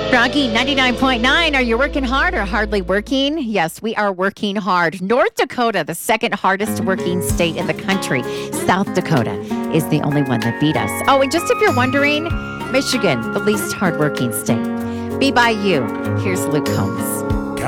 Rocky 99.9. Are you working hard or hardly working? Yes, we are working hard. North Dakota, the second hardest working state in the country. South Dakota is the only one that beat us. Oh, and just if you're wondering, Michigan, the least hardworking state. Be by you. Here's Luke Combs.